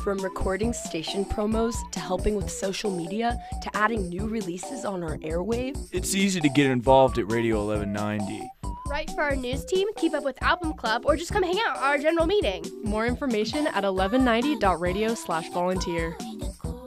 From recording station promos to helping with social media to adding new releases on our airwave. It's easy to get involved at Radio 1190. Write for our news team, keep up with Album Club, or just come hang out at our general meeting. More information at 1190.radio/volunteer.